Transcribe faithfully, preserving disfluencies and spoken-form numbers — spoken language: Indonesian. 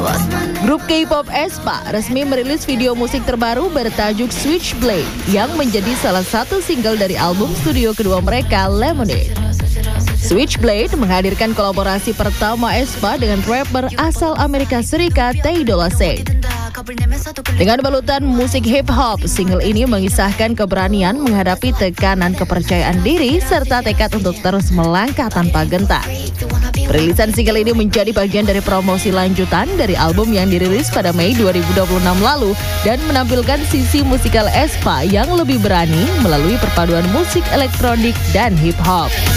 Grup K-pop aespa resmi merilis video musik terbaru bertajuk Switchblade yang menjadi salah satu single dari album studio kedua mereka, Lemonade. Switchblade menghadirkan kolaborasi pertama aespa dengan rapper asal Amerika Serikat Tay Dolla Sign. Dengan balutan musik hip-hop, single ini mengisahkan keberanian menghadapi tekanan kepercayaan diri serta tekad untuk terus melangkah tanpa gentar. Perilisan single ini menjadi bagian dari promosi lanjutan dari album yang dirilis pada Mei dua ribu dua puluh enam lalu dan menampilkan sisi musikal aespa yang lebih berani melalui perpaduan musik elektronik dan hip-hop.